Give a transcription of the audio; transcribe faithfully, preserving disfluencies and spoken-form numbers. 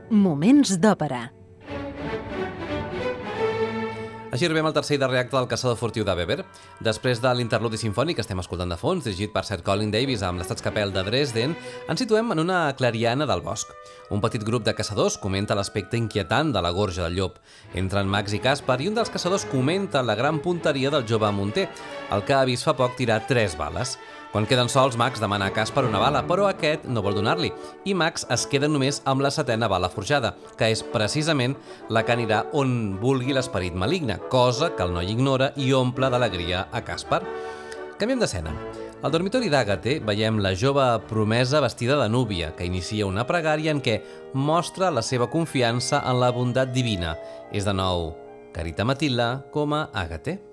Moments d'òpera. Així arribem al tercer i darrer acte del Caçador furtiu de Weber. Després de l'interludi sinfònic que estem escoltant de fons, dirigit per Sir Colin Davis amb l'Estatscapel de Dresden, ens situem en una clariana del bosc. Un petit grup de caçadors comenta l'aspecte inquietant de la gorja del llop. Entren Max i Caspar i un dels caçadors comenta la gran punteria del jove munter, el que ha vist fa poc tirar tres bales. Quan queden sols, Max demana a Caspar una bala, però aquest no vol donar-li, i Max es queda només amb la setena bala forjada, que és precisament la que anirà on vulgui l'esperit maligne, cosa que el noi ignora i omple d'alegria a Caspar. Canviem d'escena. Al dormitori d'Àgate veiem la jove promesa vestida de núvia, que inicia una pregària en què mostra la seva confiança en la bondat divina. És de nou Carita Matilda com a Àgate.